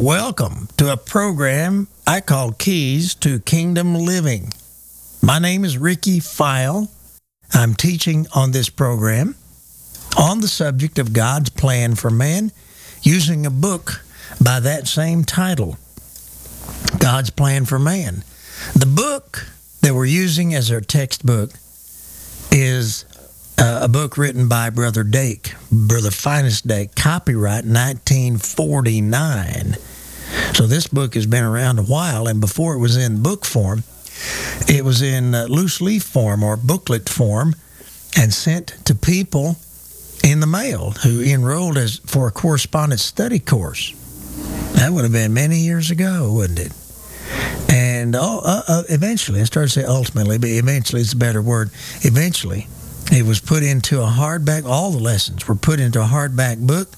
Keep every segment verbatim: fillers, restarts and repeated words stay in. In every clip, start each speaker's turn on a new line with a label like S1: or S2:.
S1: Welcome to a program I call Keys to Kingdom Living. My name is Ricky File. I'm teaching on this program on the subject of God's plan for man using a book by that same title, God's Plan for Man. The book that we're using as our textbook is uh, a book written by Brother Dake, Brother Finest Dake, copyright nineteen forty-nine. So this book has been around a while, and before it was in book form, it was in uh, loose leaf form or booklet form and sent to people in the mail who enrolled as for a correspondence study course. That would have been many years ago, wouldn't it? And oh, uh, uh, eventually, I started to say ultimately, but eventually is a better word. Eventually, it was put into a hardback. All the lessons were put into a hardback book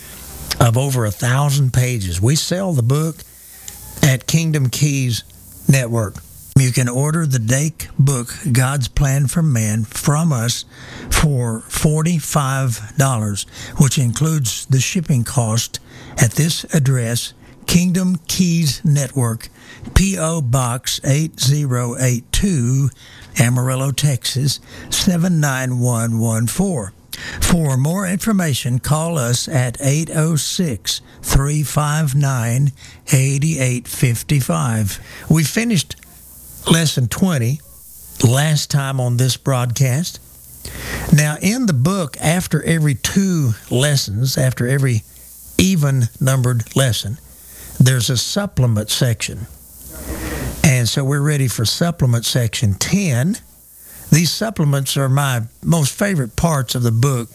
S1: of over a thousand pages. We sell the book at Kingdom Keys Network. You can order the Dake book, God's Plan for Man, from us for forty-five dollars, which includes the shipping cost at this address, Kingdom Keys Network, P O. Box eight zero eight two, Amarillo, Texas, seven nine one one four. For more information, call us at eight oh six, three five nine, eight eight five five. We finished Lesson twenty last time on this broadcast. Now, in the book, after every two lessons, after every even-numbered lesson, there's a supplement section. And so we're ready for supplement section ten. These supplements are my most favorite parts of the book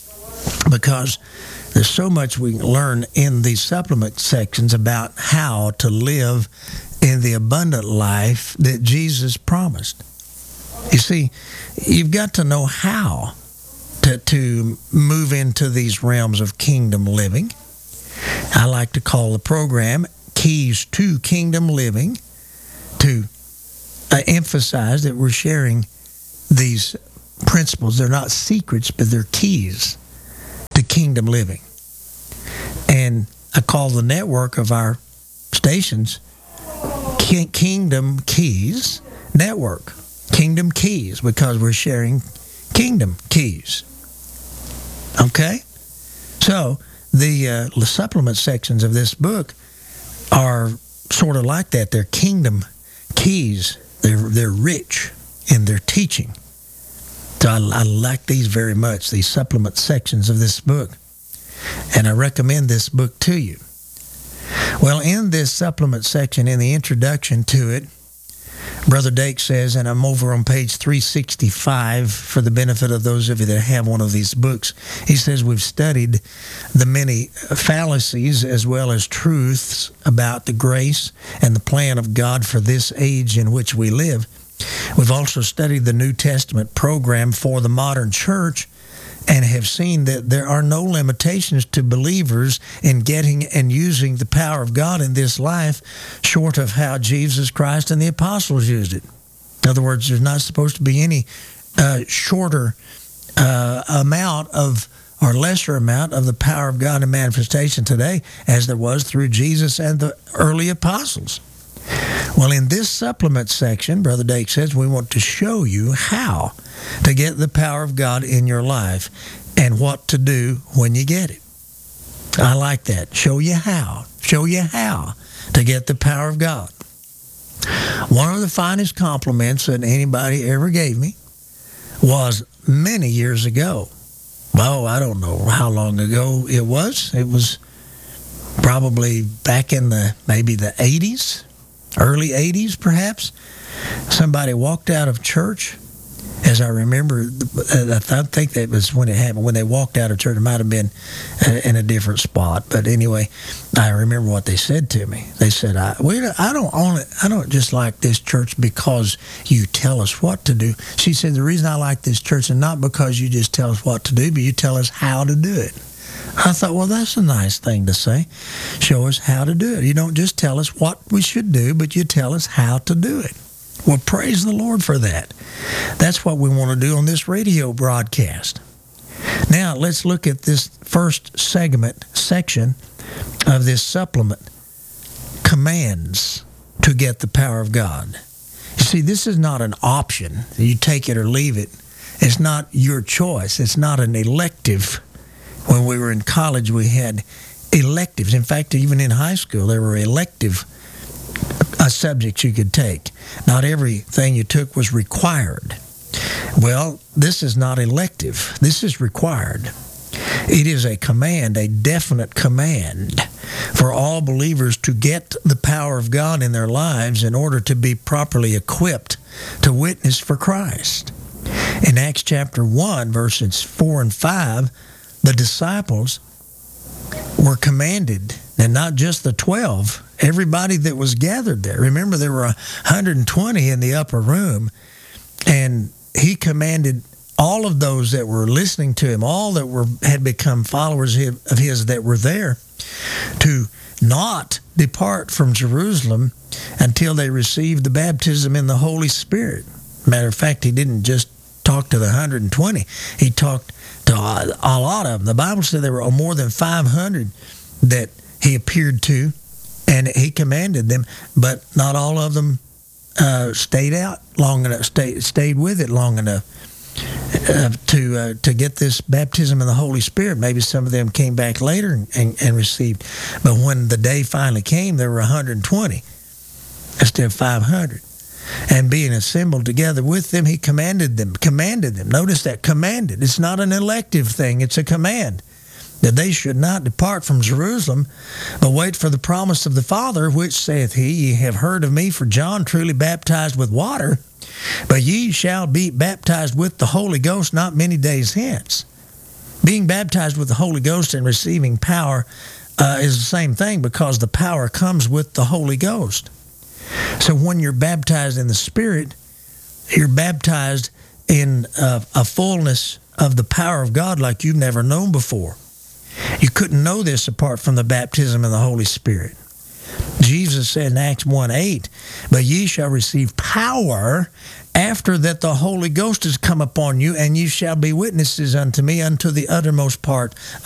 S1: because there's so much we can learn in these supplement sections about how to live in the abundant life that Jesus promised. You see, you've got to know how to, to move into these realms of kingdom living. I like to call the program Keys to Kingdom Living to uh, emphasize that we're sharing these principles. They're not secrets, but they're keys to kingdom living. And I call the network of our stations Kingdom Keys Network. Kingdom Keys, because we're sharing kingdom keys. Okay? So, the uh, supplement sections of this book are sort of like that. They're kingdom keys. They're, they're rich in their teaching. So I, I like these very much, these supplement sections of this book. And I recommend this book to you. Well, in this supplement section, in the introduction to it, Brother Dake says, and I'm over on page three sixty-five for the benefit of those of you that have one of these books. He says we've studied the many fallacies as well as truths about the grace and the plan of God for this age in which we live. We've also studied the New Testament program for the modern church and have seen that there are no limitations to believers in getting and using the power of God in this life short of how Jesus Christ and the apostles used it. In other words, there's not supposed to be any uh, shorter uh, amount of or lesser amount of the power of God in manifestation today as there was through Jesus and the early apostles. Well, in this supplement section, Brother Dake says, we want to show you how to get the power of God in your life and what to do when you get it. I like that. Show you how. Show you how to get the power of God. One of the finest compliments that anybody ever gave me was many years ago. Well, I don't know how long ago it was. It was probably back in the maybe the eighties. Early eighties, perhaps. Somebody walked out of church, as I remember. I think that was when it happened. When they walked out of church, it might have been in a different spot. But anyway, I remember what they said to me. They said, "I we I don't own it. I don't just like this church because you tell us what to do." She said, "The reason I like this church is not because you just tell us what to do, but you tell us how to do it." I thought, well, that's a nice thing to say. Show us how to do it. You don't just tell us what we should do, but you tell us how to do it. Well, praise the Lord for that. That's what we want to do on this radio broadcast. Now, let's look at this first segment, section of this supplement commands to get the power of God. You see, this is not an option. You take it or leave it. It's not your choice. It's not an elective. When we were in college, we had electives. In fact, even in high school, there were elective uh, subjects you could take. Not everything you took was required. Well, this is not elective. This is required. It is a command, a definite command for all believers to get the power of God in their lives in order to be properly equipped to witness for Christ. In Acts chapter one, verses four and five, the disciples were commanded, and not just the twelve, everybody that was gathered there. Remember, there were one hundred twenty in the upper room, and he commanded all of those that were listening to him, all that were had become followers of his that were there, to not depart from Jerusalem until they received the baptism in the Holy Spirit. Matter of fact, he didn't just talk to the one hundred twenty. He talked to a lot of them. The Bible said there were more than five hundred that he appeared to, and he commanded them, but not all of them uh, stayed out long enough, stayed, stayed with it long enough uh, to uh, to get this baptism in the Holy Spirit. Maybe some of them came back later and, and, and received. But when the day finally came, there were one hundred twenty instead of five hundred. And being assembled together with them, he commanded them, commanded them. Notice that, commanded. It's not an elective thing, it's a command. That they should not depart from Jerusalem, but wait for the promise of the Father, which saith he, ye have heard of me, for John truly baptized with water, but ye shall be baptized with the Holy Ghost not many days hence. Being baptized with the Holy Ghost and receiving power uh, is the same thing, because the power comes with the Holy Ghost. So when you're baptized in the Spirit, you're baptized in uh, a fullness of the power of God like you've never known before. You couldn't know this apart from the baptism in the Holy Spirit. Jesus said in Acts one eight, but ye shall receive power after that the Holy Ghost is come upon you, and ye shall be witnesses unto me unto the uttermost part